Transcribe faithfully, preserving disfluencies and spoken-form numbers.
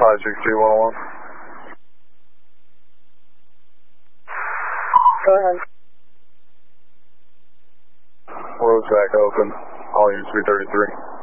five six two one one. Go ahead. Road's back open. All units three thirty-three.